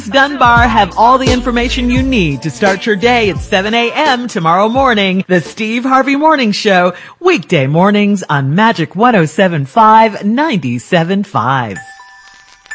Dunbar have all the information you need to start your day at 7 a.m. tomorrow morning. The Steve Harvey Morning Show, weekday mornings on Magic 107.5, 97.5.